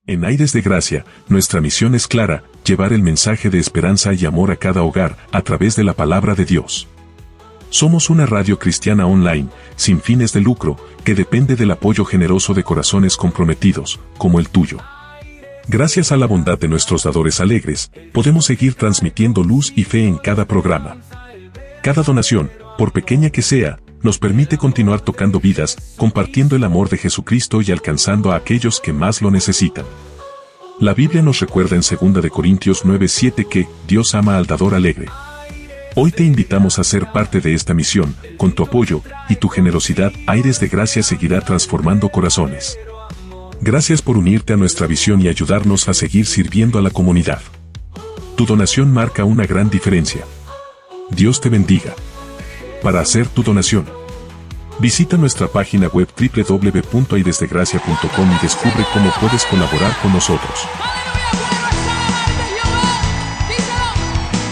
En Aires de Gracia, nuestra misión es clara, llevar el mensaje de esperanza y amor a cada hogar, a través de la palabra de Dios. Somos una radio cristiana online, sin fines de lucro, que depende del apoyo generoso de corazones comprometidos, como el tuyo. Gracias a la bondad de nuestros dadores alegres, podemos seguir transmitiendo luz y fe en cada programa. Cada donación, por pequeña que sea, nos permite continuar tocando vidas, compartiendo el amor de Jesucristo y alcanzando a aquellos que más lo necesitan. La Biblia nos recuerda en 2 Corintios 9:7 que Dios ama al dador alegre. Hoy te invitamos a ser parte de esta misión. Con tu apoyo y tu generosidad, Aires de Gracia seguirá transformando corazones. Gracias por unirte a nuestra visión y ayudarnos a seguir sirviendo a la comunidad. Tu donación marca una gran diferencia. Dios te bendiga. Para hacer tu donación, visita nuestra página web www.airesdegracia.com y descubre cómo puedes colaborar con nosotros.